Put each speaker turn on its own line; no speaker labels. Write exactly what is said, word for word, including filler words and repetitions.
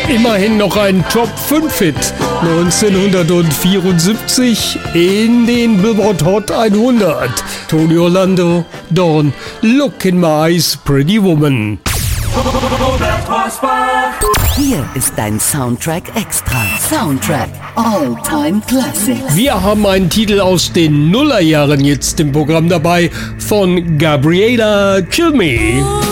Immerhin noch ein Top fünf Hit neunzehnhundertvierundsiebzig in den Billboard Hot hundert. Tony Orlando, Dawn, Look in My Eyes, Pretty Woman.
Hier ist dein Soundtrack Extra. Soundtrack All Time Classic.
Wir haben einen Titel aus den Nullerjahren jetzt im Programm dabei von Gabriella, Kill Me.